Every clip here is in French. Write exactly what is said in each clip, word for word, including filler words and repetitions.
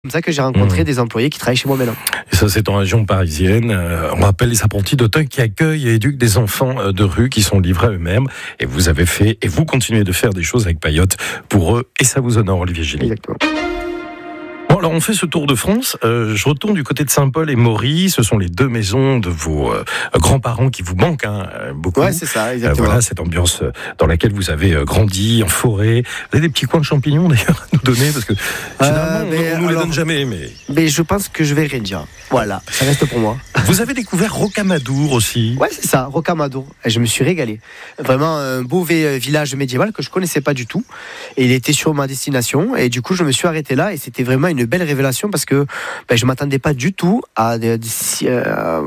C'est comme ça que j'ai rencontré mmh. des employés qui travaillent chez moi maintenant. Et ça, c'est en région parisienne. Euh, on rappelle les apprentis d'Auteuil qui accueillent et éduquent des enfants de rue qui sont livrés à eux-mêmes. Et vous avez fait, et vous continuez de faire des choses avec Payotte pour eux. Et ça vous honore, Olivier Gély. Exactement. Bon, alors on fait ce tour de France. Euh, je retourne du côté de Saint-Paul et Maury. Ce sont les deux maisons de vos euh, grands-parents qui vous manquent hein, beaucoup. Ouais, c'est ça, exactement. Euh, voilà, cette ambiance dans laquelle vous avez euh, grandi, en forêt. Vous avez des petits coins de champignons d'ailleurs à nous donner parce que finalement, euh, mais, on, on nous alors, les donne jamais. Mais... mais je pense que je vais rien dire. Voilà, ça reste pour moi. Vous avez découvert Rocamadour aussi. Ouais, c'est ça, Rocamadour. Et je me suis régalé. Vraiment un beau village médiéval que je connaissais pas du tout. Et il était sur ma destination. Et du coup, je me suis arrêté là. Et c'était vraiment une belle révélation parce que ben, je m'attendais pas du tout à des, des, euh,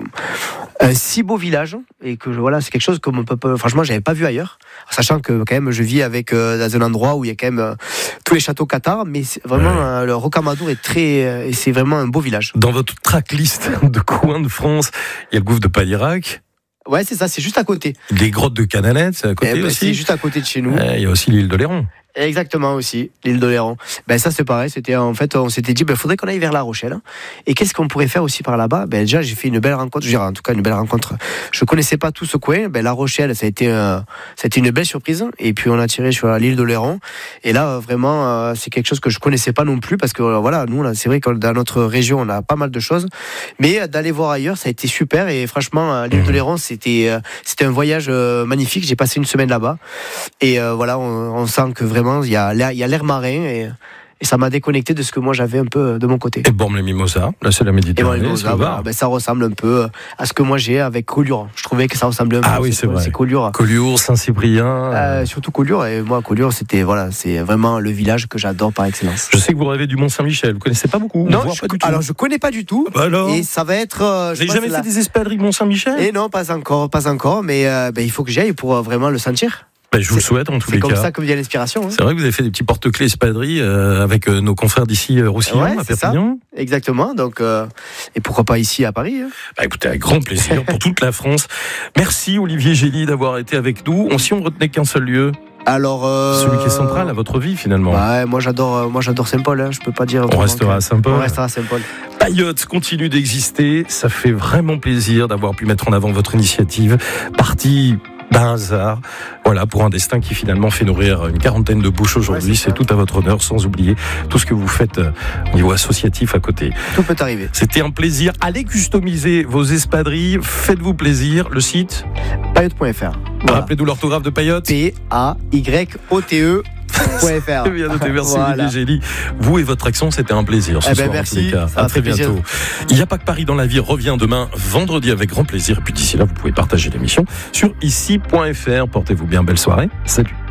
un si beau village. Et que voilà, c'est quelque chose que peut, franchement, j'avais pas vu ailleurs. Sachant que quand même, je vis avec euh, dans un endroit où il y a quand même euh, tous les châteaux cathares. Mais vraiment, ouais. euh, le Rocamadour est très, euh, et c'est vraiment un beau village. Dans votre tracklist de coins de France, il y a le gouffre de Padirac. Ouais, c'est ça, c'est juste à côté. Les grottes de Canalette, c'est à côté eh ben, aussi. C'est juste à côté de chez nous. Il y a aussi l'île d'Oléron. Exactement aussi, l'île d'Oléron. Ben ça c'est pareil, c'était en fait on s'était dit ben faudrait qu'on aille vers La Rochelle. Et qu'est-ce qu'on pourrait faire aussi par là-bas? Ben déjà j'ai fait une belle rencontre, je dirais en tout cas une belle rencontre. Je connaissais pas tout ce coin, ben La Rochelle ça a été euh, ça a été une belle surprise et puis on a tiré sur l'île d'Oléron et là euh, vraiment euh, c'est quelque chose que je connaissais pas non plus parce que euh, voilà, nous là, c'est vrai que dans notre région, on a pas mal de choses, mais euh, d'aller voir ailleurs, ça a été super et franchement euh, l'île d'Oléron, c'était euh, c'était un voyage euh, magnifique, j'ai passé une semaine là-bas et euh, voilà, on, on sent que vraiment il y a l'air, il y a l'air marin et, et ça m'a déconnecté de ce que moi j'avais un peu de mon côté. Et Bormes-les-Mimosas, là c'est la Méditerranée. Et Mimosas, voilà, ben ça ressemble un peu à ce que moi j'ai avec Collioure. Je trouvais que ça ressemblait un peu. Ah oui, c'est vrai. C'est Collioure. Collioure, Saint-Cyprien. Euh, surtout Collioure. Et moi, Collioure, c'était voilà, c'est vraiment le village que j'adore par excellence. Je sais que vous rêvez du Mont-Saint-Michel. Vous connaissez pas beaucoup? Non, je, pas du tout. Alors je connais pas du tout. Bah alors. Et ça va être. Euh, vous n'avez jamais fait la... des espadrilles de Mont-Saint-Michel? Et non, pas encore, pas encore. Mais euh, ben, il faut que j'y aille pour euh, vraiment le sentir. Ben, je vous le souhaite en tous les cas. C'est comme ça que vient l'inspiration. Hein. C'est vrai que vous avez fait des petits porte-clés espadrilles euh, avec euh, nos confrères d'ici euh, Roussillon, ouais, à Perpignan. Ça. Exactement. Donc, euh, et pourquoi pas ici à Paris hein. Bah, écoutez, avec grand plaisir pour toute la France. Merci Olivier Gély d'avoir été avec nous. On, si on ne retenait qu'un seul lieu. Alors, euh... celui qui est central à votre vie finalement. Ouais, moi j'adore, euh, moi j'adore Saint-Paul. Hein, je peux pas dire. On restera à Saint-Paul. On restera à Saint-Paul. Payotte continue d'exister. Ça fait vraiment plaisir d'avoir pu mettre en avant votre initiative. Partie d'un hasard, voilà, pour un destin qui finalement fait nourrir une quarantaine de bouches aujourd'hui. Ouais, c'est, c'est tout à votre honneur, sans oublier tout ce que vous faites au niveau associatif à côté. Tout peut arriver. C'était un plaisir. Allez customiser vos espadrilles, faites-vous plaisir. Le site payotte point f r. Voilà. Rappelez-nous l'orthographe de Payotte. P A Y O T E C'est bien noté, merci voilà. Olivier Gély. Vous et votre accent, c'était un plaisir ce eh soir ben merci. en tous les cas. À très bientôt. Plaisir. Il n'y a pas que Paris dans la vie revient demain vendredi avec grand plaisir. Et puis d'ici là, vous pouvez partager l'émission sur ici point f r. Portez-vous bien, belle soirée. Salut.